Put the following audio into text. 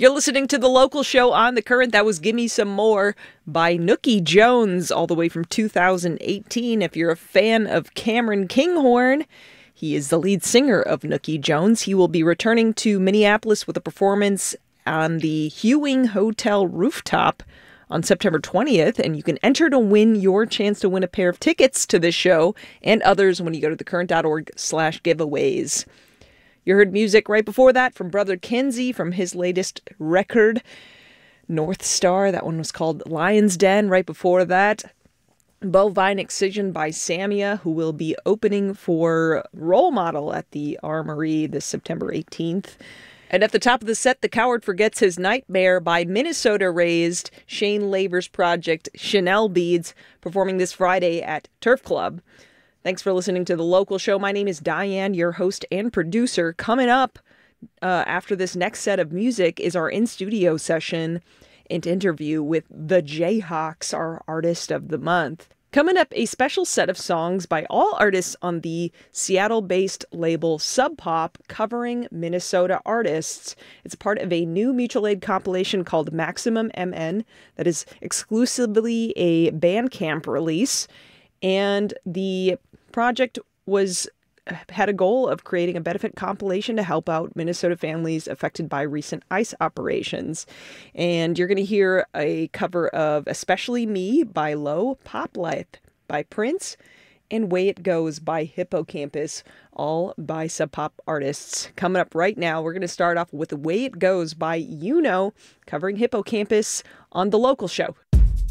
You're listening to The Local Show on The Current. That was Gimme Some More by Nookie Jones, all the way from 2018. If you're a fan of Cameron Kinghorn, he is the lead singer of Nookie Jones. He will be returning to Minneapolis with a performance on the Hewing Hotel rooftop on September 20th, and you can enter to win your chance to win a pair of tickets to this show and others when you go to thecurrent.org/giveaways. You heard music right before that from Brother Kenzie from his latest record, North Star. That one was called Lion's Den. Right before that, Bovine Excision by Samia, who will be opening for Role Model at the Armory this September 18th. And at the top of the set, The Coward Forgets His Nightmare by Minnesota-raised Shane Laver's project Chanel Beads, performing this Friday at Turf Club. Thanks for listening to The Local Show. My name is Diane, your host and producer. Coming up after this next set of music is our in-studio session and interview with the Jayhawks, our artist of the month. Coming up, a special set of songs by all artists on the Seattle-based label Sub Pop covering Minnesota artists. It's a part of a new mutual aid compilation called Maximum MN that is exclusively a Bandcamp release. And the project had a goal of creating a benefit compilation to help out Minnesota families affected by recent ICE operations. And you're going to hear a cover of Especially Me by Low, Pop Life by Prince, and Way It Goes by Hippocampus, all by Sub Pop artists. Coming up right now, we're going to start off with Way It Goes by Covering Hippocampus on The Local Show.